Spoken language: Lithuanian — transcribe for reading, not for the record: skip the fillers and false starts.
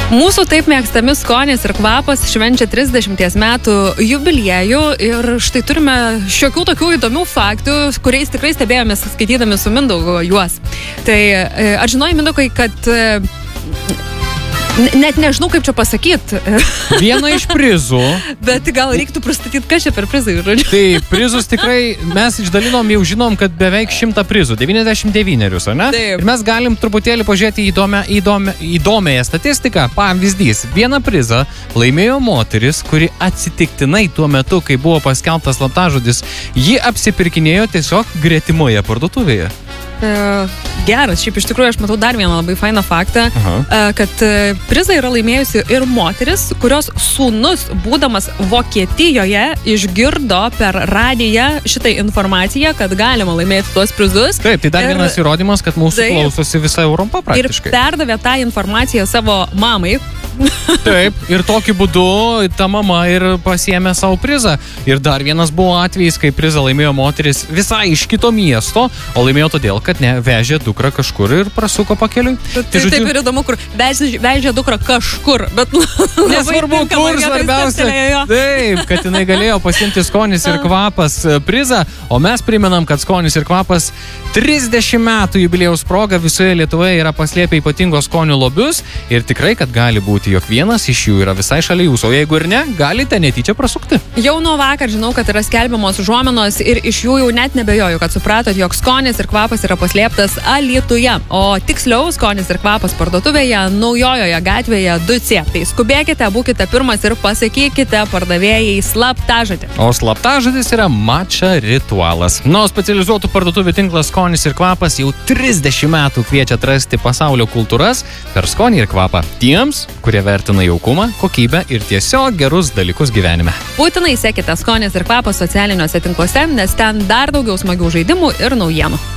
Mūsų taip mėgstami skonis ir kvapas švenčia 30 metų jubiliejų ir štai turime šiokių tokių įdomių faktų, kuriais tikrai stebėjomės skaitydami su Mindaugu juos. Tai ar žinojai, Mindaugai, kad net nežinau, kaip čia pasakyti. Viena iš prizų. Bet gal reiktų pristatyti, kas čia per prizai, žodžiu. Tai prizus tikrai mes išdalinom, jau žinom, kad beveik 100 prizų, 99, ar ne? Taip. Ir mes galim truputėlį pažiūrėti įdomiąją statistiką. Pavyzdys, vieną prizą laimėjo moteris, kuri atsitiktinai tuo metu, kai buvo paskelbtas slaptažodis, ji apsipirkinėjo tiesiog gretimoje parduotuvėje. Geras, šiaip iš tikrųjų aš matau dar vieną labai fainą faktą, kad prizą yra laimėjusi ir moteris, kurios sūnus, būdamas Vokietijoje, išgirdo per radiją šitą informaciją, kad galima laimėti tuos prizus. Taip, tai dar vienas įrodymas, kad mūsų klausosi visa Europa praktiškai. Ir perdavė tą informaciją savo mamai. Taip, ir tokiu būdu ta mama ir pasiėmė savo prizą. Ir dar vienas buvo atvejis, kai prizą laimėjo moteris visai iš kito miesto, o laimėjo todėl, kad vežė dukrą kažkur ir prasuko pakeliui. Tai žodžiu, taip ir įdomu, kur vežė dukrą kažkur, bet nesvarbu, kur svarbiausia. Taip, kad jinai galėjo pasiimti skonis ir kvapas prizą, o mes primenam, kad skonis ir kvapas 30 metų jubiliejaus proga visoje Lietuvoje yra paslėpę ypatingos skonių lobius ir tikrai, kad gali būti, jog vienas iš jų yra visai šalia jūsų, o jeigu ir ne, galite netyčia prasukti. Jau nuo vakar žinau, kad yra skelbiamos užuominos ir iš jų jau net nebejoju, kad supratot, jog skonis ir kvapas yra paslėptas Alytuje, o tiksliau skonis ir kvapas parduotuvėje Naujojoje gatvėje 2C. Tai skubėkite, būkite pirmas ir pasakykite pardavėjai slaptažodį. O slaptažodis yra matcha ritualas. O specializuotų parduotuvių tinklas skonis ir kvapas jau 30 metų kviečia atrasti pasaulio kultūras per skonį ir kvapą. Tiems, kurie vertina jaukumą, kokybę ir tiesiog gerus dalykus gyvenime. Būtinai sekite skonis ir kvapas socialiniuose tinkluose, nes ten dar daugiau smagių žaidimų ir naujienų.